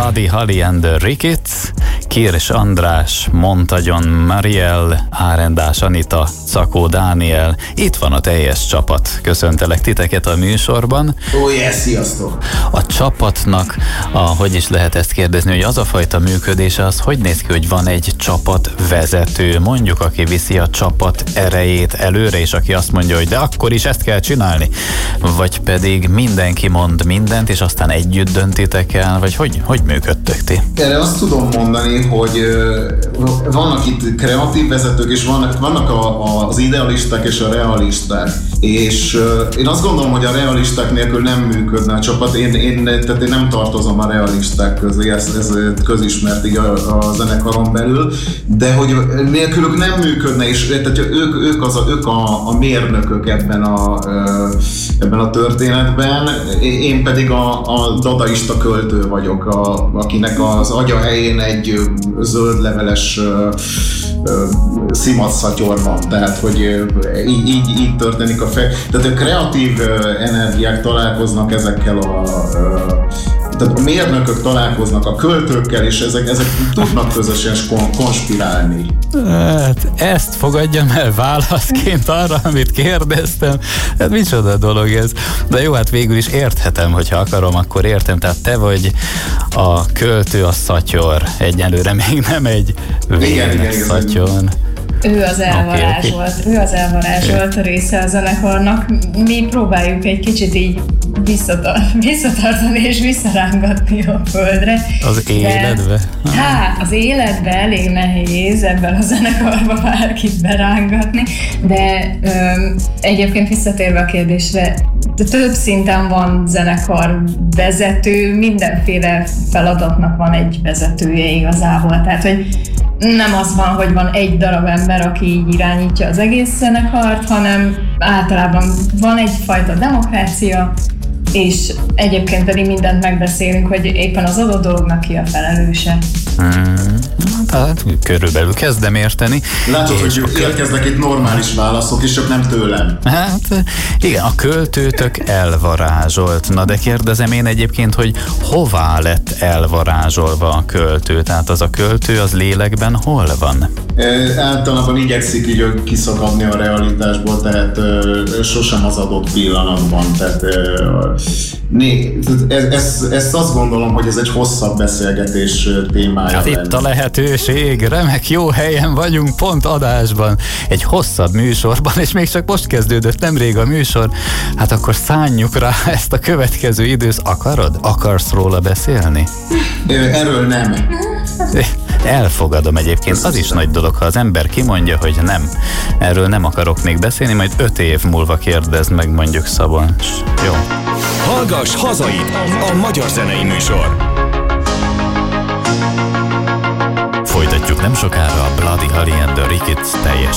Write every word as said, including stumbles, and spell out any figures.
Bloody Holly and the Ricketts, Kirs András, Montagyon Mariel, Árendás Anita, Szakó Dániel. Itt van a teljes csapat. Köszöntelek titeket a műsorban. Ó, oh, yes, sziasztok! A csapatnak, a, hogy is lehet ezt kérdezni, hogy az a fajta működése, az hogy néz ki, hogy van egy csapatvezető, mondjuk, aki viszi a csapat erejét előre, és aki azt mondja, hogy de akkor is ezt kell csinálni, vagy pedig mindenki mond mindent, és aztán együtt döntitek el, vagy hogy, hogy működtök ti? Erre azt tudom mondani, hogy uh, vannak itt kreatív vezetők, és vannak, vannak a, a, az idealisták és a realisták. És uh, én azt gondolom, hogy a realisták nélkül nem működne a csapat. Én, én, tehát én nem tartozom a realisták közé, ez, ez közismert így a, a zenekaron belül, de hogy nélkülük nem működne, és tehát ők, ők, az a, ők a, a mérnökök ebben a, ebben a történetben, én pedig a, a dadaista költő vagyok, a, akinek az agya helyén egy zöldleveles szimatszatyor van, tehát hogy így, így, így történik a fej. Tehát a kreatív energiák találkoznak ezekkel a, tehát a mérnökök találkoznak a költőkkel, és ezek, ezek tudnak közösen konspirálni. Hát ezt fogadjam el válaszként arra, amit kérdeztem. Hát micsoda dolog ez. De jó, hát végül is érthetem, hogyha akarom, akkor értem. Tehát te vagy a költő, a szatyor. Egyelőre még nem egy végleges szatyor. Ő az elvarázsolt, okay, okay. ő az elvarázsolt a része a zenekarnak. Mi próbáljuk egy kicsit így visszatar- visszatartani és visszarángatni a földre. Az életbe? De, hát, az életbe elég nehéz ebben a zenekarba bárkit berángatni, de öm, egyébként visszatérve a kérdésre, több szinten van zenekar vezető, mindenféle feladatnak van egy vezetője igazából, tehát hogy nem az van, hogy van egy darab ember, aki így irányítja az egész zenekart, hanem általában van egyfajta demokrácia, és egyébként pedig mindent megbeszélünk, hogy éppen az adott dolognak ki a felelőse. Hmm, tehát körülbelül kezdem érteni. Látod, hogy a... érkeznek itt normális válaszok, és csak nem tőlem. Hát igen, a költőtök elvarázsolt. Na de kérdezem én egyébként, hogy hová lett elvarázsolva a költő? Tehát az a költő az lélekben hol van? E, általában igyekszik így kiszakadni a realitásból, tehát e, sosem az adott pillanatban. Tehát, e, né, ez, ezt azt gondolom, hogy ez egy hosszabb beszélgetés témája. Hát itt a lehetőség, remek, jó helyen vagyunk, pont adásban, egy hosszabb műsorban, és még csak most kezdődött nemrég a műsor, hát akkor szánjuk rá ezt a következő idősz. Akarod? Akarsz róla beszélni? Erről nem. Elfogadom egyébként, az is nagy dolog, ha az ember kimondja, hogy nem, erről nem akarok még beszélni, majd öt év múlva kérdezd meg mondjuk Szabolcs. Jó. Hallgass hazait, a magyar zenei műsor. Folytatjuk nem sokára a Bloody Holly and the Ricketts teljes